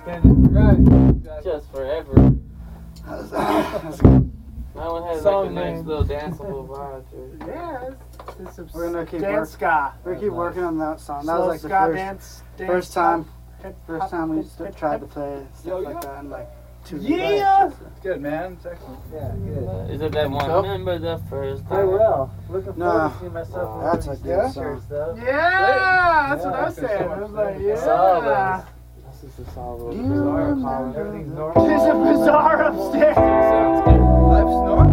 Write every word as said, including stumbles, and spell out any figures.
extended. Right. Just forever. That's, that's good. That one has Song like a nice name. little danceable vibe to it. Yeah, it's, it's a We're gonna keep dance work- ska. We keep working on that song. That Slow was like the ska first, dance, dance first time, hip first hop, time we hip, st- hip, tried hip. to play stuff Yo, like yo. that in like two Yeah. years. It's good, man. It's excellent. Yeah, good. Is it that one? So? Remember the first time? Very well. Looking No. forward to seeing myself in That's one a of good these song. shirts, though. Yeah, that's Yeah, what I it's said. so I much was like, better. That's all it yeah. is. That's just a solid You bizarre remember collar. Everything's normal. There's a bazaar upstairs. Sounds good. Life's normal.